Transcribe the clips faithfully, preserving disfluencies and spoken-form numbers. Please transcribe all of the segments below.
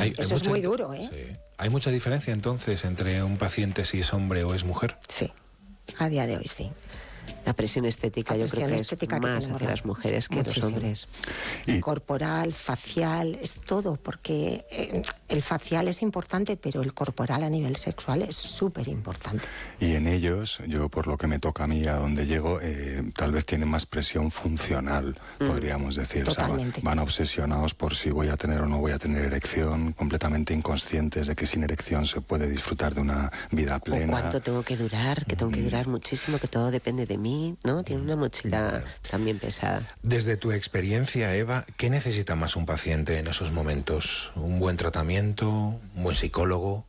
Hay, Eso hay es mucha, muy duro, ¿eh? Sí. ¿Hay mucha diferencia entonces entre un paciente si es hombre o es mujer? Sí, a día de hoy sí. La presión estética La yo presión creo que estética es que más tenemos hacia la- las mujeres que muchísimo. los hombres. Y- Corporal, facial, es todo, porque eh, el facial es importante, pero el corporal a nivel sexual es súper importante. Y en ellos, yo por lo que me toca a mí, a donde llego, eh, tal vez tienen más presión funcional, mm. podríamos decir. Totalmente. O sea, van obsesionados por si voy a tener o no voy a tener erección, completamente inconscientes de que sin erección se puede disfrutar de una vida plena. O cuánto tengo que durar, que tengo que durar muchísimo, que todo depende de mí, ¿no? Tiene una mochila también pesada. Desde tu experiencia, Eva, ¿qué necesita más un paciente en esos momentos? ¿Un buen tratamiento? ¿Un buen psicólogo?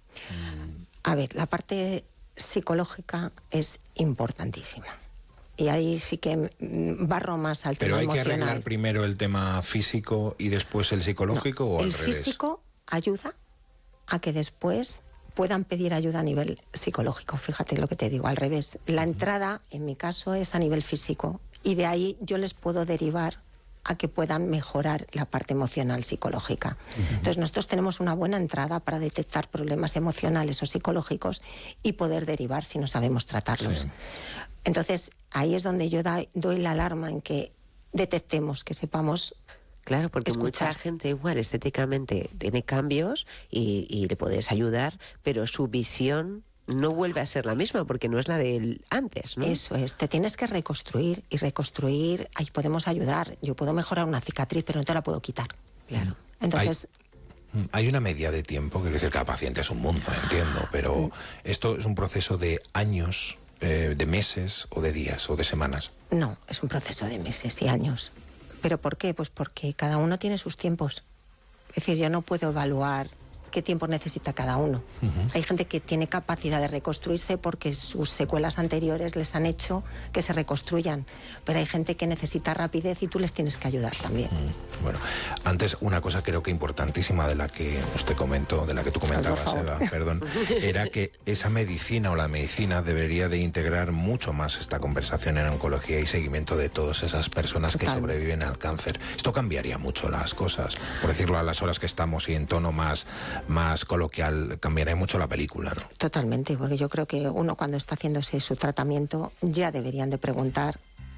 A ver, la parte psicológica es importantísima. Y ahí sí que barro más al Pero tema hay que emocional. arreglar primero el tema físico y después el psicológico, No, o al el revés. físico ayuda a que después puedan pedir ayuda a nivel psicológico. Fíjate lo que te digo, al revés. La entrada, en mi caso, es a nivel físico y de ahí yo les puedo derivar a que puedan mejorar la parte emocional psicológica. Uh-huh. Entonces nosotros tenemos una buena entrada para detectar problemas emocionales o psicológicos y poder derivar si no sabemos tratarlos. Sí. Entonces ahí es donde yo da, doy la alarma en que detectemos, que sepamos. Claro, porque escuchar. Mucha gente igual estéticamente tiene cambios y, y le puedes ayudar, pero su visión no vuelve a ser la misma porque no es la del antes, ¿no? Eso es, te tienes que reconstruir y reconstruir, ahí podemos ayudar. Yo puedo mejorar una cicatriz, pero no te la puedo quitar. Claro. Entonces... Hay, hay una media de tiempo, que decir, cada paciente es un mundo, entiendo, pero esto es un proceso de años, eh, de meses o de días o de semanas. No, es un proceso de meses y años. ¿Pero por qué? Pues porque cada uno tiene sus tiempos. Es decir, yo no puedo evaluar qué tiempo necesita cada uno. Uh-huh. Hay gente que tiene capacidad de reconstruirse porque sus secuelas anteriores les han hecho que se reconstruyan, pero hay gente que necesita rapidez y tú les tienes que ayudar también. Uh-huh. Bueno, antes una cosa creo que importantísima de la que usted comentó, de la que tú comentabas, Eva, perdón, era que esa medicina o la medicina debería de integrar mucho más esta conversación en oncología y seguimiento de todas esas personas Total. que sobreviven al cáncer. Esto cambiaría mucho las cosas, por decirlo a las horas que estamos y en tono más más coloquial, cambiará mucho la película, ¿no? Totalmente, porque yo creo que uno cuando está haciéndose su tratamiento ya deberían de preguntar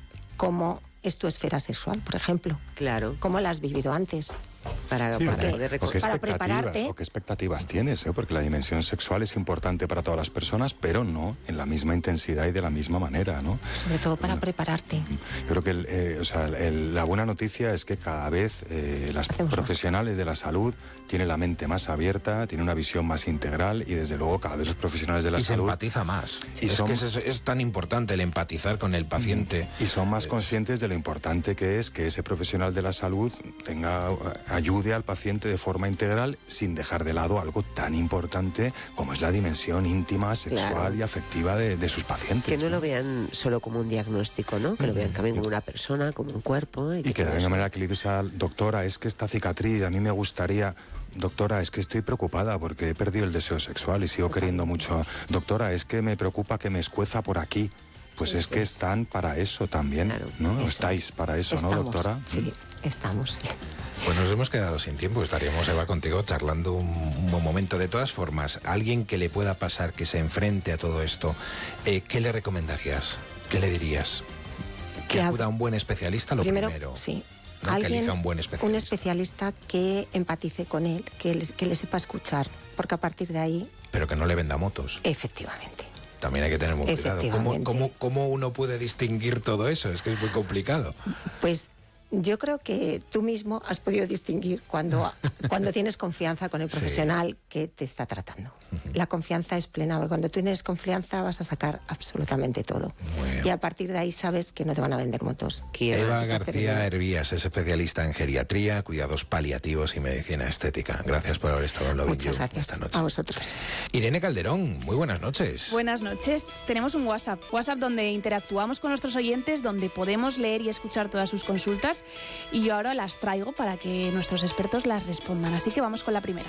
cómo es tu esfera sexual, por ejemplo. Claro. ¿Cómo la has vivido antes? Para, sí, para porque, poder porque para prepararte. ¿O qué expectativas tienes? ¿eh? Porque la dimensión sexual es importante para todas las personas, pero no en la misma intensidad y de la misma manera, ¿no? Sobre todo para no. prepararte. Yo creo que el, eh, o sea, el, la buena noticia es que cada vez eh, las Hacemos profesionales de la salud tienen la mente más abierta, tienen una visión más integral y desde luego cada vez los profesionales de la y salud... Y se empatiza más. Y es son, que es, es tan importante el empatizar con el paciente. Y son más conscientes de lo importante que es que ese profesional de la salud tenga, ayude al paciente de forma integral sin dejar de lado algo tan importante como es la dimensión íntima, sexual claro. y afectiva de, de sus pacientes. Que no, ¿no? lo vean solo como un diagnóstico, ¿no? Que mm. lo vean también como una persona, como un cuerpo. Y, y que, que de la misma manera que le dices al doctora, es que esta cicatriz a mí me gustaría... Doctora, es que estoy preocupada porque he perdido el deseo sexual y sigo queriendo mucho. Doctora, es que me preocupa que me escueza por aquí. Pues eso es que es. están para eso también, claro, ¿no? Eso. Estáis para eso, Estamos, ¿no, doctora? Sí, estamos. Pues nos hemos quedado sin tiempo, estaríamos, Eva, contigo charlando un, un buen momento. De todas formas, alguien que le pueda pasar, que se enfrente a todo esto, eh, ¿qué le recomendarías? ¿Qué le dirías? Que, que acuda a un buen especialista, lo primero. primero. Sí. ¿No? Alguien, que elija un buen especialista. Un especialista que empatice con él, que le, que le sepa escuchar, porque a partir de ahí... Pero que no le venda motos. Efectivamente. También hay que tener muy cuidado. ¿Cómo, cómo, ¿Cómo uno puede distinguir todo eso? Es que es muy complicado. Pues yo creo que tú mismo has podido distinguir cuando, cuando tienes confianza con el profesional sí. que te está tratando. Uh-huh. La confianza es plena, porque cuando tú tienes confianza vas a sacar absolutamente todo. Bueno. Y a partir de ahí sabes que no te van a vender motos. Eva García Hervías es especialista en geriatría, cuidados paliativos y medicina estética. Gracias por haber estado en Lovin' You. Muchas gracias esta noche. A vosotros. Irene Calderón, muy buenas noches. Buenas noches. Tenemos un WhatsApp, WhatsApp donde interactuamos con nuestros oyentes, donde podemos leer y escuchar todas sus consultas. Y yo ahora las traigo para que nuestros expertos las respondan. Así que vamos con la primera.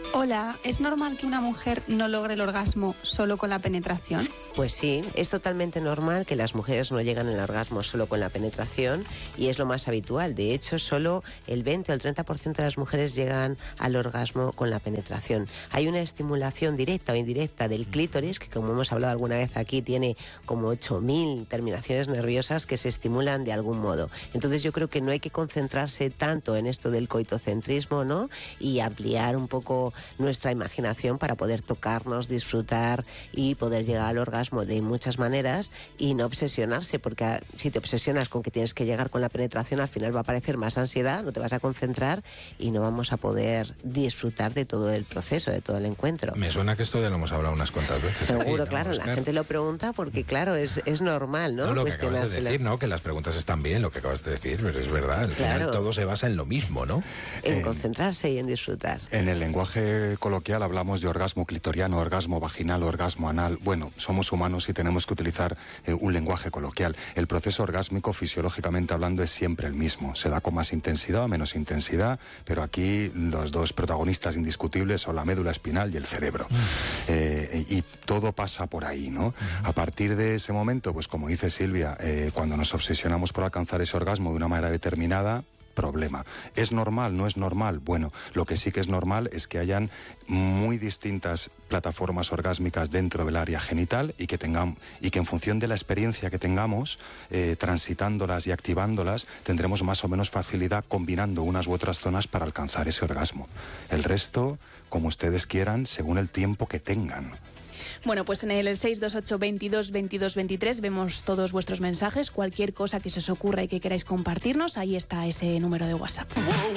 Hola, ¿es normal que una mujer no logre el orgasmo solo con la penetración? Pues sí, es totalmente normal que las mujeres no lleguen al orgasmo solo con la penetración y es lo más habitual. De hecho, solo el veinte o el treinta por ciento de las mujeres llegan al orgasmo con la penetración. Hay una estimulación directa o indirecta del clítoris, que como hemos hablado alguna vez aquí, tiene como ocho mil terminaciones nerviosas que se estimulan de algún modo. Entonces yo creo que no hay que concentrarse tanto en esto del coitocentrismo, ¿no? Y ampliar un poco nuestra imaginación para poder tocarnos, disfrutar y poder llegar al orgasmo de muchas maneras y no obsesionarse, porque si te obsesionas con que tienes que llegar con la penetración, al final va a aparecer más ansiedad, no te vas a concentrar y no vamos a poder disfrutar de todo el proceso, de todo el encuentro. Me suena que esto ya lo hemos hablado unas cuantas veces. Seguro, aquí, ¿no, claro, Óscar? la gente lo pregunta porque, claro, es, es normal, ¿no? No, lo que acabas de decir, ¿no? Que las preguntas están bien, lo que acabas de decir, pero es verdad, al Claro. final todo se basa en lo mismo, ¿no? En Eh, concentrarse y en disfrutar. En el lenguaje coloquial hablamos de orgasmo clitoriano, orgasmo vaginal, orgasmo anal. Bueno, somos humanos y tenemos que utilizar eh, un lenguaje coloquial. El proceso orgásmico, fisiológicamente hablando, es siempre el mismo. Se da con más intensidad o menos intensidad, pero aquí los dos protagonistas indiscutibles son la médula espinal y el cerebro. Eh, y todo pasa por ahí, ¿no? A partir de ese momento, pues como dice Silvia, eh, cuando nos obsesionamos por alcanzar ese orgasmo de una manera determinada, problema. ¿Es normal? ¿No es normal? Bueno, lo que sí que es normal es que hayan muy distintas plataformas orgásmicas dentro del área genital y que tengan, y que en función de la experiencia que tengamos, eh, transitándolas y activándolas, tendremos más o menos facilidad combinando unas u otras zonas para alcanzar ese orgasmo. El resto, como ustedes quieran, según el tiempo que tengan. Bueno, pues en el seis dos ocho, veintidós, veintidós, veintitrés vemos todos vuestros mensajes, cualquier cosa que se os ocurra y que queráis compartirnos, ahí está ese número de WhatsApp.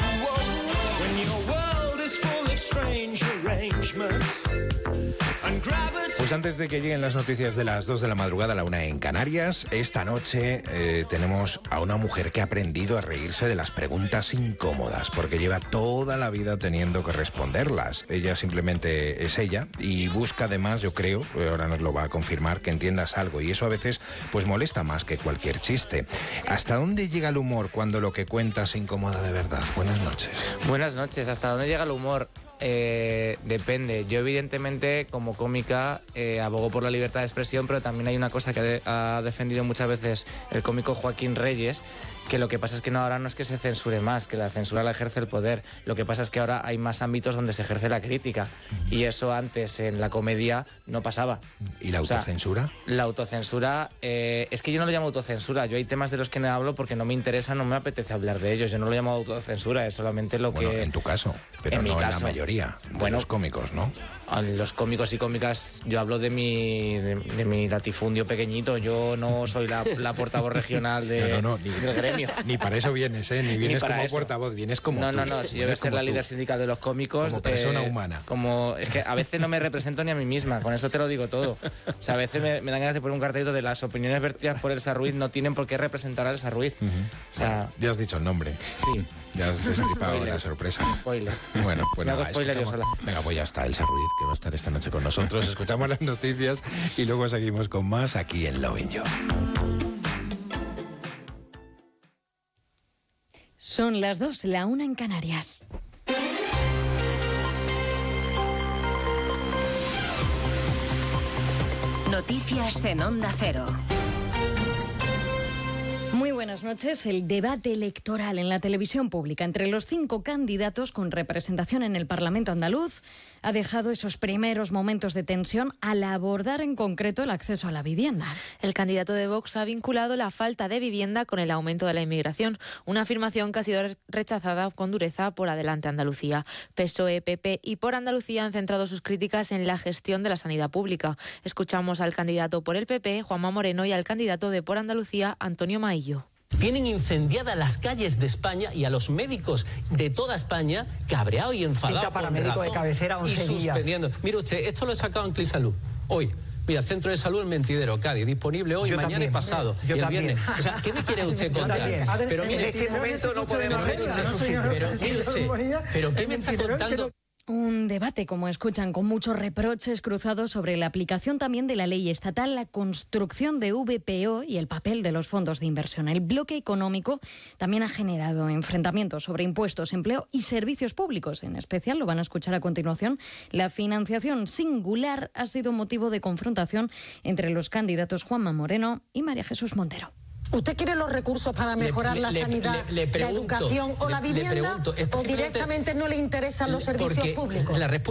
Pues antes de que lleguen las noticias de las dos de la madrugada, a la una en Canarias, esta noche eh, tenemos a una mujer que ha aprendido a reírse de las preguntas incómodas, porque lleva toda la vida teniendo que responderlas. Ella simplemente es ella y busca además, yo creo, ahora nos lo va a confirmar, que entiendas algo, y eso a veces pues molesta más que cualquier chiste. ¿Hasta dónde llega el humor cuando lo que cuentas incomoda de verdad? Buenas noches. Buenas noches. ¿Hasta dónde llega el humor? Eh, depende. Yo evidentemente como cómica eh, abogo por la libertad de expresión, pero también hay una cosa que de, ha defendido muchas veces el cómico Joaquín Reyes, que lo que pasa es que no, ahora no es que se censure más, que la censura la ejerce el poder. Lo que pasa es que ahora hay más ámbitos donde se ejerce la crítica, y eso antes en la comedia no pasaba. ¿Y la autocensura? O sea, la autocensura, eh, es que yo no lo llamo autocensura. Yo hay temas de los que no hablo porque no me interesa, no me apetece hablar de ellos. Yo no lo llamo autocensura, es solamente lo Bueno, que... en tu caso, pero en no mi en caso. la mayoría de Bueno, los cómicos, ¿no? Los cómicos y cómicas, yo hablo de mi, de, de mi latifundio pequeñito. Yo no soy la, la portavoz regional de, No, no, no, ni, del gremio. Ni para eso vienes, ¿eh? Ni vienes Ni para como eso. portavoz, vienes como No, tú. no, no, si yo voy a Vienes ser como la tú. líder sindical de los cómicos... Como persona humana. Como, es que a veces no me represento ni a mí misma, con eso te lo digo todo. O sea, a veces me, me dan ganas de poner un cartelito de las opiniones vertidas por Elsa Ruiz no tienen por qué representar a Elsa Ruiz. Uh-huh. O sea... Ya has dicho el nombre. Sí. Ya has destripado Spoiler. la sorpresa. Spoiler. Bueno, pues Me hago nada, spoiler yo escuchamos- sola. Venga, pues ya está Elsa Ruiz, que va a estar esta noche con nosotros. Escuchamos las noticias y luego seguimos con más aquí en Lovin' You. Son las dos, la una en Canarias. Noticias en Onda Cero. Muy buenas noches. El debate electoral en la televisión pública entre los cinco candidatos con representación en el Parlamento andaluz ha dejado esos primeros momentos de tensión al abordar en concreto el acceso a la vivienda. El candidato de Vox ha vinculado la falta de vivienda con el aumento de la inmigración, una afirmación que ha sido rechazada con dureza por Adelante Andalucía. P S O E, P P y Por Andalucía han centrado sus críticas en la gestión de la sanidad pública. Escuchamos al candidato por el P P, Juanma Moreno, y al candidato de Por Andalucía, Antonio Maillo. Tienen incendiadas las calles de España y a los médicos de toda España cabreados y enfadados. Cita para con médico razón de cabecera, y once días. suspendiendo. Mire usted, esto lo he sacado en Clisalud hoy. Mira, Centro de Salud El Mentidero, Cádiz, disponible hoy, Yo mañana también. y pasado. Yo y el también. viernes. O sea, ¿qué me quiere usted Yo contar? también. Pero mire, en este momento no podemos pero, retroceder. pero, mire usted, pero ¿qué me está contando? Un debate, como escuchan, con muchos reproches cruzados sobre la aplicación también de la ley estatal, la construcción de V P O y el papel de los fondos de inversión. El bloque económico también ha generado enfrentamientos sobre impuestos, empleo y servicios públicos. En especial, lo van a escuchar a continuación, la financiación singular ha sido motivo de confrontación entre los candidatos Juanma Moreno y María Jesús Montero. ¿Usted quiere los recursos para mejorar le, la le, sanidad, le, le pregunto, la educación o le, la vivienda? pregunto, ¿O directamente no le interesan los servicios públicos? La respuesta